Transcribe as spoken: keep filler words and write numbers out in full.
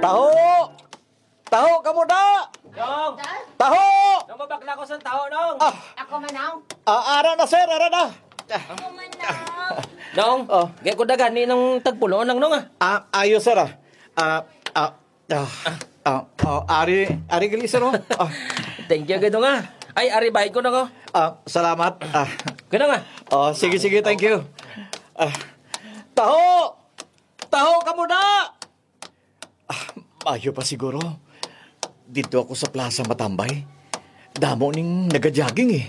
Taho! Taho ka mo na! Nong! Taho! Nong, mabakla ko sa tao, Nong! Ah, Ako manang. ah, ara na sir, ara na. Ako manang. Nong! Oh. Gaya ko dagani ng tagpulo ng Nong, ah! Ah, ayos sir ah. Ah, ah, ah, ah, ah, ari, ari gali sir oh. Ah, Thank you, gado nga. Ay, ari bayad ko na ko. ah, salamat. Ah, Gado nga. oh, sige, sige, thank you. Ah, taho! Taho ka mo na! Ah, ayo pa siguro. Dito ako sa plaza matambay. Damo ning naga-jogging eh.